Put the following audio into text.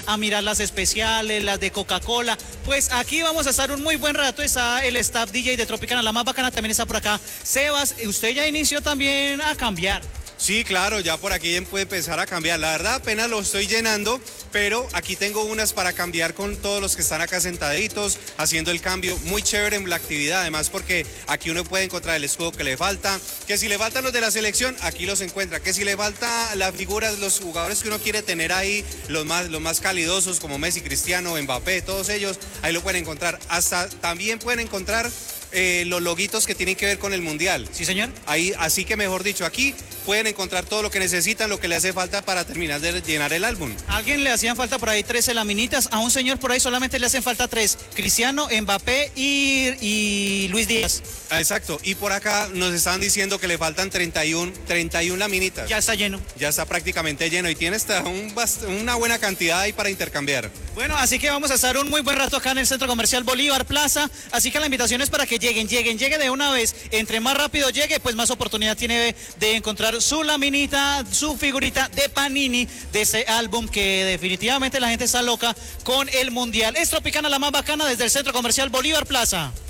a mirar las especiales, las de Coca-Cola. Pues aquí vamos a estar un muy buen rato. Está el staff DJ de Tropicana, la más bacana también está por acá. Sebas, usted ya inició también a cambiar. Sí, claro, ya por aquí puede empezar a cambiar. La verdad apenas lo estoy llenando, pero aquí tengo unas para cambiar con todos los que están acá sentaditos, haciendo el cambio. Muy chévere en la actividad, además porque aquí uno puede encontrar el escudo que le falta, que si le faltan los de la selección, aquí los encuentra, que si le falta las figuras, los jugadores que uno quiere tener ahí, los más calidosos como Messi, Cristiano, Mbappé, todos ellos, ahí lo pueden encontrar. Hasta también pueden encontrar los loguitos que tienen que ver con el Mundial. Sí, señor. Ahí, así que mejor dicho, aquí pueden encontrar todo lo que necesitan, lo que le hace falta para terminar de llenar el álbum. A alguien le hacían falta por ahí 13 laminitas, a un señor por ahí solamente le hacen falta 3, Cristiano, Mbappé y Luis Díaz. Exacto, y por acá nos están diciendo que le faltan 31 laminitas. Ya está lleno. Ya está prácticamente lleno y tiene hasta una buena cantidad ahí para intercambiar. Bueno, así que vamos a estar un muy buen rato acá en el Centro Comercial Bolívar Plaza, así que la invitación es para que llegue de una vez. Entre más rápido llegue, pues más oportunidad tiene de encontrar su laminita, su figurita de Panini de ese álbum que definitivamente la gente está loca con el Mundial. Es Tropicana, la más bacana, desde el Centro Comercial Bolívar Plaza.